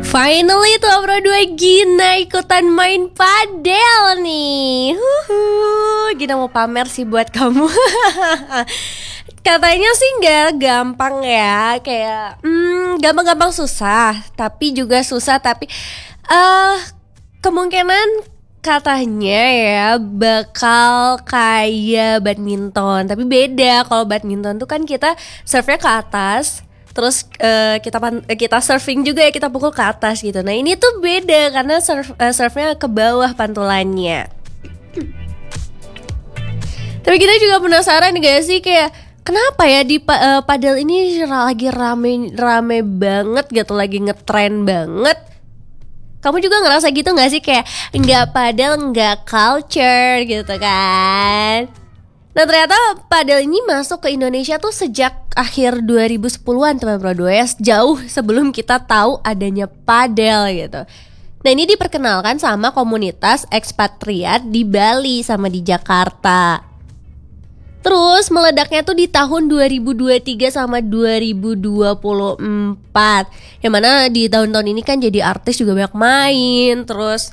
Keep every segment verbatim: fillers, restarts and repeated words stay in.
Finally tuh Pro dua Gina ikutan main padel nih. Huhu, Gina mau pamer sih buat kamu. Katanya sih gak gampang ya. Kayak hmm, gampang-gampang susah, tapi juga susah. Tapi uh, kemungkinan katanya ya bakal kayak badminton. Tapi beda, kalau badminton tuh kan kita serve-nya ke atas, terus uh, kita pan- kita surfing juga ya, kita pukul ke atas gitu. Nah ini tuh beda karena serve, uh, serve-nya ke bawah pantulannya. Tapi kita juga penasaran gak sih kayak kenapa ya di uh, padel ini lagi rame rame banget gitu, lagi ngetren banget. Kamu juga ngerasa gitu gak sih kayak nggak padel nggak culture gitu kan? Nah ternyata padel ini masuk ke Indonesia tuh sejak akhir dua ribu sepuluhan teman Pro dua ya, jauh sebelum kita tahu adanya padel gitu. Nah ini diperkenalkan sama komunitas ekspatriat di Bali sama di Jakarta. Terus meledaknya tuh di tahun dua ribu dua puluh tiga sama dua ribu dua puluh empat. Yang mana di tahun-tahun ini kan jadi artis juga banyak main. Terus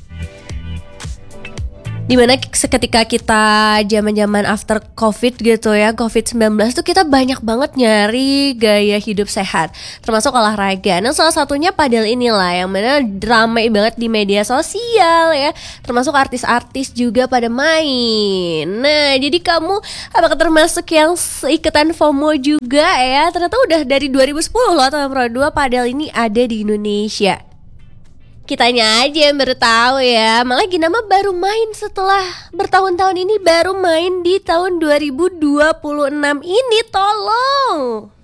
dimana seketika kita zaman-zaman after covid gitu ya, covid sembilan belas tuh kita banyak banget nyari gaya hidup sehat, termasuk olahraga. Nah salah satunya padel inilah yang mana ramai banget di media sosial ya, termasuk artis-artis juga pada main. Nah jadi kamu apakah termasuk yang ikutan FOMO juga ya? Ternyata udah dari dua ribu sepuluh loh teman Pro dua padel ini ada di Indonesia. Kitanya aja yang baru tahu ya. Malah Gina mah baru main setelah bertahun-tahun ini, baru main di tahun dua ribu dua puluh enam ini, tolong.